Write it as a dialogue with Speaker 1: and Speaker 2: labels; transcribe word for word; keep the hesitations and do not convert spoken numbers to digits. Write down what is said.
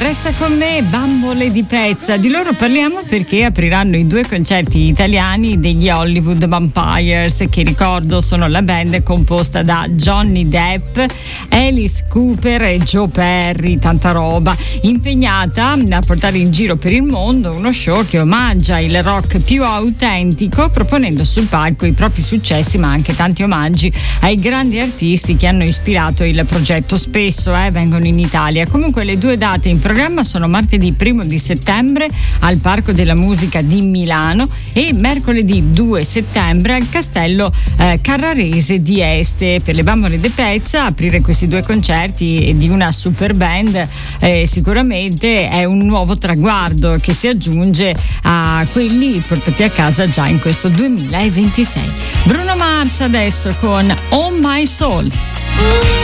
Speaker 1: Resta con me, Bambole di Pezza. Di loro parliamo perché apriranno i due concerti italiani degli Hollywood Vampires, che ricordo sono la band composta da Johnny Depp, Alice Cooper e Joe Perry, tanta roba, impegnata a portare in giro per il mondo uno show che omaggia il rock più autentico, proponendo sul palco i propri successi ma anche tanti omaggi ai grandi artisti che hanno ispirato il progetto. Spesso eh, vengono in Italia. Comunque le due date in programma sono martedì primo di settembre al Parco della Musica di Milano e mercoledì due settembre al Castello eh, Carrarese di Este. Per le Bambole di Pezza aprire questi due concerti di una super band eh, sicuramente è un nuovo traguardo che si aggiunge a quelli portati a casa già in questo duemilaventisei. Bruno Mars adesso con On My Soul.